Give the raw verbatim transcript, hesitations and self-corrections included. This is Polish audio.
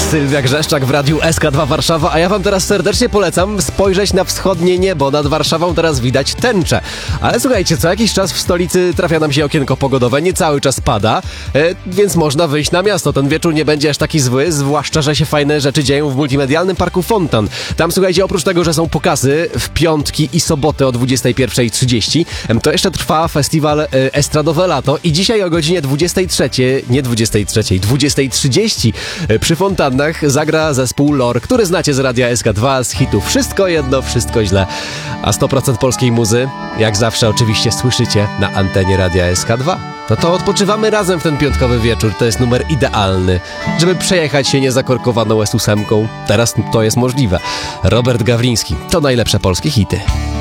Sylwia Grzeszczak w Radiu S K dwa Warszawa, a ja wam teraz serdecznie polecam spojrzeć na wschodnie niebo. Nad Warszawą teraz widać tęczę. Ale słuchajcie, co jakiś czas w stolicy trafia nam się okienko pogodowe, nie cały czas pada, e, więc można wyjść na miasto. Ten wieczór nie będzie aż taki zły, zwłaszcza, że się fajne rzeczy dzieją w multimedialnym parku Fontan. Tam, słuchajcie, oprócz tego, że są pokazy w piątki i soboty o dwudziestej pierwszej trzydzieści, to jeszcze trwa festiwal e, Estradowe Lato i dzisiaj o godzinie dwudziestej trzeciej, nie dwudziestej trzeciej, dwudziestej trzydzieści e, przy fontannach zagra zespół Lor, który znacie z Radia S K dwa, z hitu Wszystko jedno, wszystko źle. A sto procent polskiej muzy, jak zawsze oczywiście słyszycie na antenie Radia S K dwa. No to odpoczywamy razem w ten piątkowy wieczór, to jest numer idealny, żeby przejechać się niezakorkowaną S ósem. Teraz to jest możliwe. Robert Gawliński, to najlepsze polskie hity.